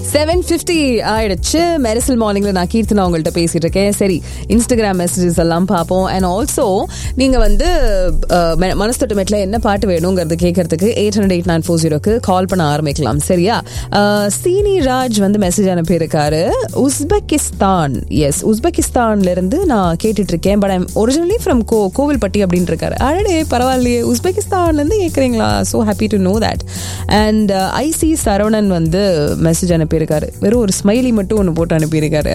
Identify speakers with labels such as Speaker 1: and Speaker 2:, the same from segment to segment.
Speaker 1: 7:50 ஆயிடுச்சு. மெரிசல் மார்னிங்ல நான் கீர்த்தனா உங்கள்கிட்ட பேசிட்டு இருக்கேன். சரி, இன்ஸ்டாகிராம் மெசேஜஸ் எல்லாம் பார்ப்போம். அண்ட் ஆல்சோ நீங்க வந்து மனசுத்தொட்டுமெட்ல என்ன பாட்டு வேணுங்கிறது கேட்கறதுக்கு 800-894-0க்கு கால் பண்ண ஆரம்பிக்கலாம். சரியா? சீனி ராஜ் வந்து மெசேஜ் அனுப்பியிருக்காரு. உஸ்பெகிஸ்தான், எஸ், உஸ்பெகிஸ்தான்ல இருந்து நான் கேட்டுட்டு இருக்கேன். But I'm originally from Kovilpatti அப்படின்னு இருக்காரு. அடடே, பரவாயில்லையே, உஸ்பெகிஸ்தான்ல இருந்து கேட்குறீங்களா? So happy to know that. And IC Saravanan வந்து மெசேஜ் அனுப்பியிருக்காரு. வெறும் ஒரு ஸ்மைலி மட்டும் ஒன்று போட்டு அனுப்பியிருக்காரு.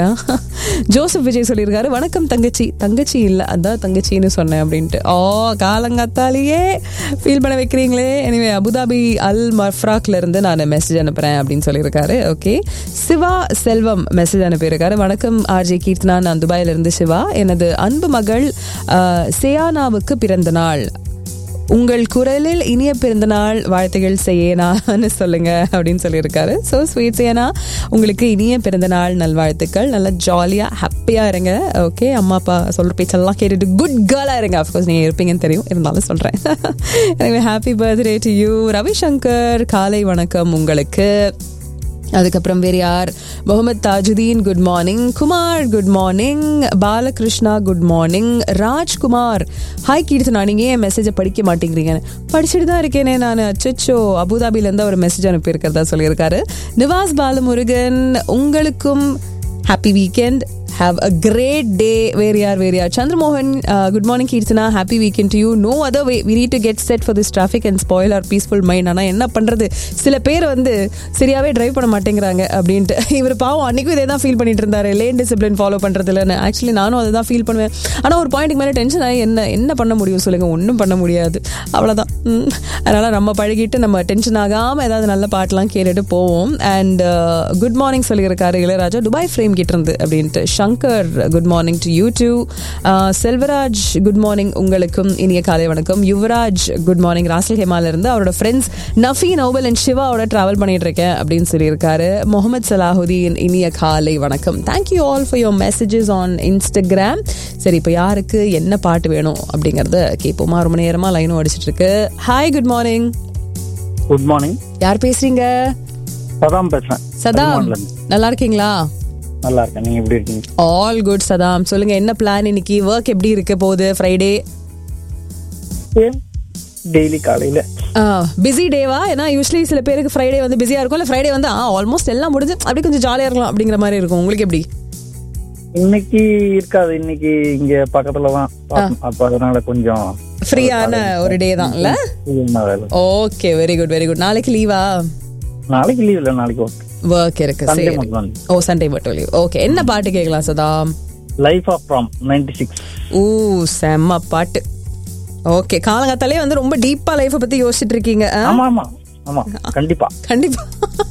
Speaker 1: ஜோசப் விஜய் சொல்லியிருக்காரு, வணக்கம் தங்கச்சி. தங்கச்சி இல்லை, அதான் தங்கச்சின்னு சொன்னேன் அப்படின்ட்டு. காலங்காத்தாலேயே ஃபீல் பண்ண வைக்கிறீங்களே. எனிவே, அபுதாபி அல் மஃப்ராக்ல இருந்து நான் மெசேஜ் அனுப்புறேன் அப்படின்னு சொல்லியிருக்காரு. ஓகே. சிவா செல்வம் மெசேஜ் அனுப்பியிருக்காரு. வணக்கம் ஆர்ஜே கீர்த்தனா, நான் துபாயில இருந்து சிவா. எனது அன்பு மகள் சேயானாவுக்கு பிறந்த நாள். உங்கள் குரலில் இனிய பிறந்தநாள் வாழ்த்துகள் செய்யனான்னு சொல்லுங்க அப்படின்னு சொல்லியிருக்காரு. ஸோ ஸ்வீட் சேனா, உங்களுக்கு இனிய பிறந்தநாள் நல்வாழ்த்துக்கள். நல்லா ஜாலியா ஹாப்பியா இருங்க. ஓகே, அம்மா அப்பா சொல்ற பேச்செல்லாம் கேட்டுட்டு குட் கேர்ளா இருங்க. அஃப்கோர்ஸ் நீங்க இருப்பீங்கன்னு தெரியும், இருந்தாலும் சொல்றேன். எனவே happy birthday to you. Ravishankar, காலை வணக்கம் உங்களுக்கு. அதுக்கப்புறம் வேறு யார்? Mohammed Tajuddin, good morning. Kumar, good morning. Balakrishna, good morning. Rajkumar, hi Keerthana, நீங்க ஏன் மெசேஜை படிக்க மாட்டேங்கிறீங்க? படிச்சுட்டு தான் இருக்கேனே நான். அச்சோ, அபுதாபில இருந்து அவர் மெசேஜ் அனுப்பியிருக்கிறதா சொல்லியிருக்காரு. நிவாஸ் பாலமுருகன், உங்களுக்கும் happy weekend. Have a great day. Where are Chandramohan, good morning Kirtana, happy weekend to you. No other way, we need to get set for this traffic and spoil our peaceful mind. ஆனா என்ன பண்றது, சில பேர் வந்து சரியாவே drive பண்ண மாட்டேங்கிறாங்க அப்படின்ட்டு. இவர் பாவம் அன்னைக்கும் இதே தான் ஃபீல் பண்ணிட்டு இருந்தாரு, லேன் டிசிப்ளின் ஃபாலோ பண்றது இல்லைன்னு. ஆக்சுவலி நானும் அதை தான் ஃபீல் பண்ணுவேன். ஆனால் ஒரு பாயிண்ட்டுக்கு மேலே டென்ஷன் ஆகி என்ன பண்ண முடியும் சொல்லுங்க? ஒன்றும் பண்ண முடியாது, அவ்வளோதான். அதனால நம்ம பழகிட்டு நம்ம டென்ஷன் ஆகாமல் ஏதாவது நல்ல பாட்டெலாம் கேட்டுட்டு போவோம். அண்ட் குட் மார்னிங் சொல்லியிருக்காரு இளையராஜா துபாய் ஃப்ரேம் கிட்ட இருந்து அப்படின்ட்டு. Shankar, good morning to you two. Selvaraj, good morning உங்களுக்கும் இனிய காலை வணக்கம். Yuvraj, good morning. ராசல் ஹேமால இருந்து அவரோட ஃப்ரெண்ட்ஸ் நஃபி, நோபல் அண்ட் சிவாவோட டிராவல் பண்ணிட்டு இருக்கேன் அப்படின்னு சொல்லியிருக்காரு. முகமது சலாஹுதீன், இனிய காலை வணக்கம். Thank you all for your messages on Instagram. சரி, இப்போ யாருக்கு என்ன பாட்டு வேணும் அப்படிங்கறத கேட்போமா? ரொம்ப நேரமா லைனும் அடிச்சிட்டு இருக்கு. Hi, good morning.
Speaker 2: Good morning.
Speaker 1: யார் பேசுறீங்க?
Speaker 2: சதாம் பேசுறேன்.
Speaker 1: சதாம், நல்லா இருக்கீங்களா?
Speaker 2: நல்லா இருக்கேன், நீங்க எப்படி இருக்கீங்க?
Speaker 1: All good Saddam. சொல்லுங்க, என்ன பிளான் இன்னைக்கு? ஒர்க் எப்படி இருக்க போகுது? ஃப்ரைடே
Speaker 2: டெய்லி காலையில
Speaker 1: பிஸி டேவா? ஏன்னா யூஸ்வலி சில பேருக்கு ஃப்ரைடே வந்து பிஸியா இருக்கும், இல்லை ஃப்ரைடே வந்து ஆல்மோஸ்ட் எல்லாம் முடிஞ்சு அப்படியே கொஞ்சம் ஜாலியா இருக்கலாம் அப்படிங்கிற மாதிரி இருக்கும். உங்களுக்கு எப்படி?
Speaker 2: இன்னைக்கு இருக்காது, இன்னைக்கு இங்க பக்கத்துல தான், அப்ப அதனால கொஞ்சம்
Speaker 1: ஃப்ரீயான ஒரு டே தான் இல்ல? Okay, very good very good. நாளைக்கு லீவா?
Speaker 2: நாளைக்கு லீவ் இல்ல, நாளைக்கு
Speaker 1: ஒர்க் இருக்கு. ஓ, சண்டே மட்டும் லீவ். ஓகே, என்ன பாட்டு கேட்கலாம் சதா?
Speaker 2: Life of Ram 96.
Speaker 1: ஓ, செம்ம பாட்டு. ஓகே, காலங்காத்தாலே வந்து ரொம்ப டீப்பா லைஃபை பத்தி யோசிச்சுட்டு இருக்கீங்க.
Speaker 2: ஆமா ஆமா ஆமா, கண்டிப்பா
Speaker 1: கண்டிப்பா.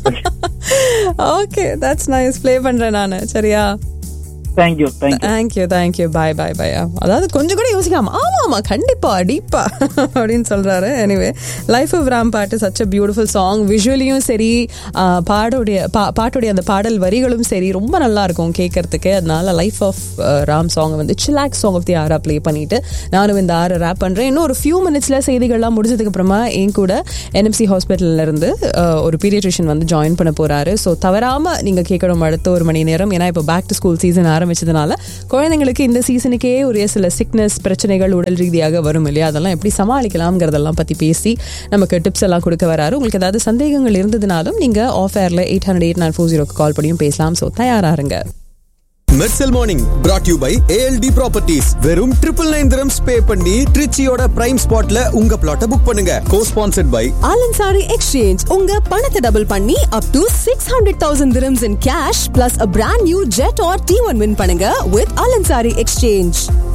Speaker 1: Okay, that's nice. ப்ளே பண்றேன் நானு. சரியா?
Speaker 2: தேங்க்யூ.
Speaker 1: பாய். அதாவது கொஞ்சம் கூட யோசிக்காம ஆமா கண்டிப்பா டீப்பா அப்படின்னு சொல்றாரு. எனிவே, லைஃப் ஆஃப் ராம் பாட்டு சச் அ பியூட்டிஃபுல் சாங். விஷுவலியும் சரி, பாட்டுடைய அந்த பாடல் வரிகளும் சரி, ரொம்ப நல்லா இருக்கும் கேட்கறதுக்கு. அதனால லைஃப் ஆஃப் ராம் சாங் வந்து சில்லாக்ஸ் சாங் ஆஃப் தி ஆரா ப்ளே பண்ணிட்டு நானும் இந்த ஆரை ரேப் பண்றேன். இன்னும் ஒரு ஃபியூ மினிட்ஸ்ல செய்திகள்லாம் முடிஞ்சதுக்கு அப்புறமா என் கூட NMC ஹாஸ்பிட்டல்ல இருந்து ஒரு பீடியாட்ரிஷியன் வந்து ஜாயின் பண்ண போறாரு. ஸோ தவறாம நீங்க கேட்கணும் அடுத்த ஒரு மணி நேரம். ஏன்னா இப்போ பேக் டு ஸ்கூல் சீசன் ஆரம்பிச்சதுனால குழந்தைங்களுக்கு இந்த சீசனுக்கே ஒரு சில சிக்னஸ் பிரச்சனைகள் உடல் ரீதியாக வரும் இல்லையா? அதெல்லாம் எப்படி சமாளிக்கலாம்ங்கிறதெல்லாம் பத்தி பேசி நமக்கு டிப்ஸ் எல்லாம் கொடுக்க வராரு. உங்களுக்கு ஏதாவது சந்தேகங்கள் இருந்ததுனாலும் நீங்க ஆஃப் ஏர்ல 800-894-0க்கு கால் பண்ணியும் பேசலாம். ஸோ தயாரா இருங்க.
Speaker 3: Mersal morning brought you by ALD Properties. வெறும் 999 dirhams பே பண்ணி ட்ரிச்சியோட பிரைம் ஸ்பாட்ல உங்க பிளாட்டை புக் பண்ணுங்க. Co-sponsored by
Speaker 4: Alansari Exchange. உங்க பணத்தை டபுள் பண்ணி up to 600,000 dirhams in cash plus a brand new jet or T1 win பண்ணுங்க with Alansari Exchange.